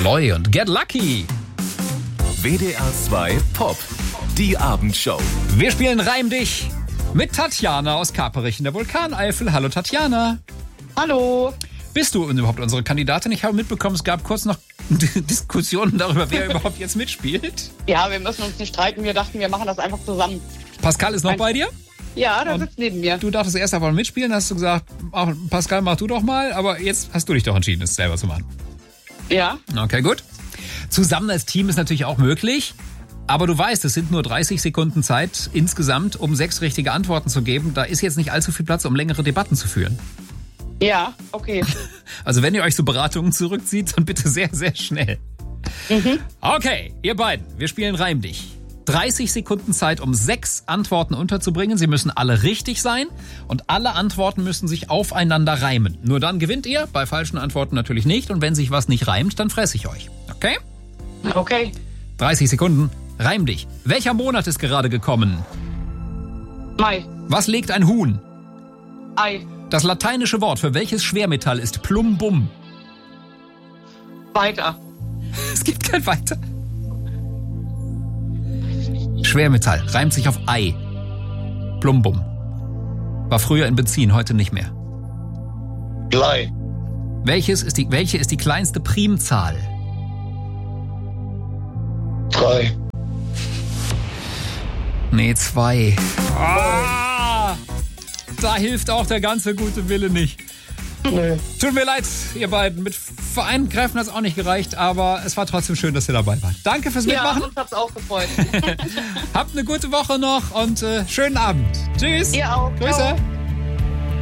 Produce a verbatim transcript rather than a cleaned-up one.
Loy und Get Lucky. W D R zwei Pop, die Abendshow. Wir spielen Reim dich mit Tatjana aus Kaperich in der Vulkaneifel. Hallo Tatjana. Hallo. Bist du überhaupt unsere Kandidatin? Ich habe mitbekommen, es gab kurz noch Diskussionen darüber, wer überhaupt jetzt mitspielt. Ja, wir müssen uns nicht streiten. Wir dachten, wir machen das einfach zusammen. Pascal ist noch bei dir? Ja, der Und sitzt neben mir. Du dachtest erst einmal mitspielen, hast du gesagt, ach, Pascal, mach du doch mal, aber jetzt hast du dich doch entschieden, es selber zu machen. Ja. Okay, gut. Zusammen als Team ist natürlich auch möglich, aber du weißt, es sind nur dreißig Sekunden Zeit insgesamt, um sechs richtige Antworten zu geben. Da ist jetzt nicht allzu viel Platz, um längere Debatten zu führen. Ja, okay. Also wenn ihr euch so Beratungen zurückzieht, dann bitte sehr, sehr schnell. Mhm. Okay, ihr beiden, wir spielen Reim dich. dreißig Sekunden Zeit, um sechs Antworten unterzubringen. Sie müssen alle richtig sein und alle Antworten müssen sich aufeinander reimen. Nur dann gewinnt ihr, bei falschen Antworten natürlich nicht. Und wenn sich was nicht reimt, dann fresse ich euch. Okay? Okay. dreißig Sekunden, reim dich. Welcher Monat ist gerade gekommen? Mai. Was legt ein Huhn? Ei. Das lateinische Wort für welches Schwermetall ist Plumbum? Weiter. Es gibt kein Weiter. Schwermetall reimt sich auf Ei. Plumbum. War früher in Benzin, heute nicht mehr. Blei. Welches ist die, welche ist die kleinste Primzahl? Drei. Nee, zwei. Ah, da hilft auch der ganze gute Wille nicht. Nee. Tut mir leid, ihr beiden. Mit vereinten Kräften hat es auch nicht gereicht, aber es war trotzdem schön, dass ihr dabei wart. Danke fürs Ja, Mitmachen. uns hat's auch gefreut. Habt eine gute Woche noch und äh, schönen Abend. Tschüss. Ihr auch. Grüße. Ciao.